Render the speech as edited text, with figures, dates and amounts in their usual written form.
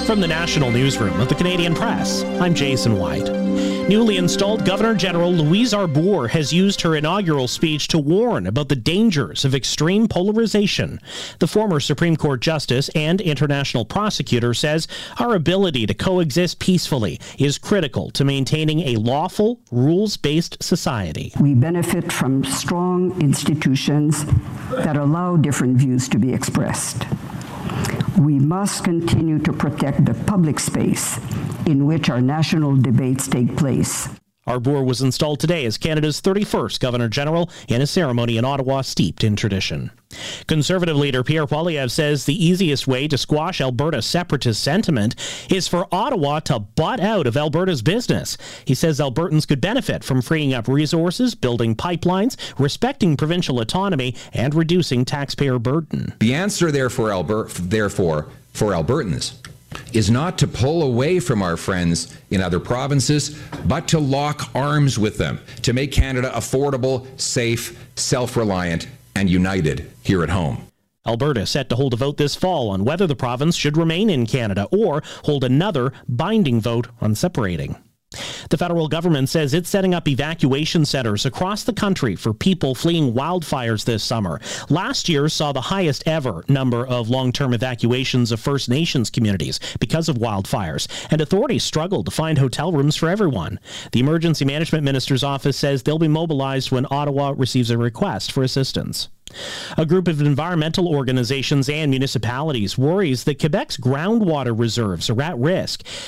From the National Newsroom of the Canadian Press, I'm Jason White. Newly installed Governor-General Louise Arbour has used her inaugural speech to warn about the dangers of extreme polarization. The former Supreme Court Justice and international prosecutor says our ability to coexist peacefully is critical to maintaining a lawful, rules-based society. We benefit from strong institutions that allow different views to be expressed. We must continue to protect the public space in which our national debates take place. Arbour was installed today as Canada's 31st Governor-General in a ceremony in Ottawa steeped in tradition. Conservative leader Pierre Poilievre says the easiest way to squash Alberta's separatist sentiment is for Ottawa to butt out of Alberta's business. He says Albertans could benefit from freeing up resources, building pipelines, respecting provincial autonomy, and reducing taxpayer burden. The answer therefore for Albertans is not to pull away from our friends in other provinces, but to lock arms with them, to make Canada affordable, safe, self-reliant, and united here at home. Alberta set to hold a vote this fall on whether the province should remain in Canada or hold another binding vote on separating. The federal government says it's setting up evacuation centers across the country for people fleeing wildfires this summer. Last year saw the highest ever number of long-term evacuations of First Nations communities because of wildfires, and authorities struggled to find hotel rooms for everyone. The Emergency Management Minister's office says they'll be mobilized when Ottawa receives a request for assistance. A group of environmental organizations and municipalities worries that Quebec's groundwater reserves are at risk.